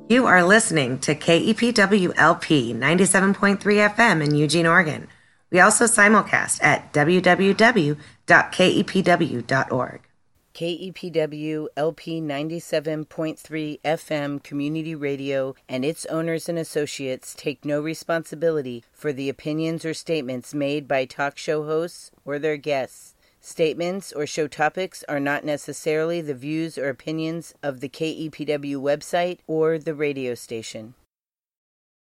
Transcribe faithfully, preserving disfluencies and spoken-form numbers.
You are listening to K E P W L P ninety-seven point three F M in Eugene, Oregon. We also simulcast at w w w dot k e p w dot org. K E P W L P ninety-seven point three F M Community Radio and its owners and associates take no responsibility for the opinions or statements made by talk show hosts or their guests. Statements or show topics are not necessarily the views or opinions of the K E P W website or the radio station.